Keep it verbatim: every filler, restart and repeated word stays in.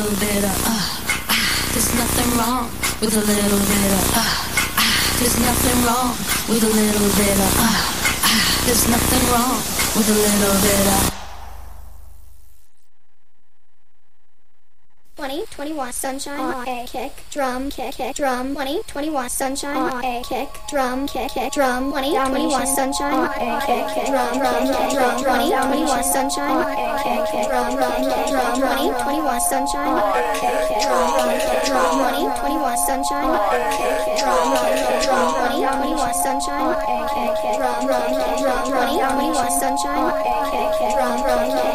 bit of, uh, ah, there's nothing wrong with a little bit of, uh, ah, there's nothing wrong with a little bit of, uh, ah, there's nothing wrong with a little bit of. twenty twenty-one sunshine on a kick drum kick kick drum twenty twenty-one sunshine on a kick drum kick kick drum twenty twenty-one sunshine on a kick kick drum drum drum twenty twenty-one sunshine on a kick kick drum drum drum twenty twenty-one sunshine on a kick kick drum drum twenty twenty-one sunshine on a kick kick drum drum twenty twenty-one sunshine on a kick kick drum drum twenty twenty-one sunshine on a kick kick drum drum